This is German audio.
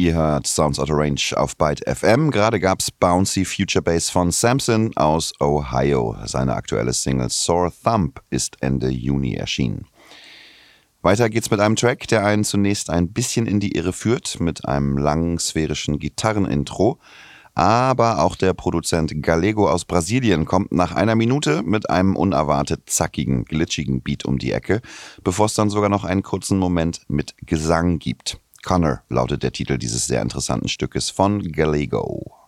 Ihr hört Sounds Out of Range auf Byte FM. Gerade gab's Bouncy Future Bass von Samson aus Ohio. Seine aktuelle Single Sore Thumb ist Ende Juni erschienen. Weiter geht's mit einem Track, der einen zunächst ein bisschen in die Irre führt, mit einem langen sphärischen Gitarrenintro. Aber auch der Produzent Galego aus Brasilien kommt nach einer Minute mit einem unerwartet zackigen, glitschigen Beat um die Ecke, bevor es dann sogar noch einen kurzen Moment mit Gesang gibt. Connor lautet der Titel dieses sehr interessanten Stückes von Galego.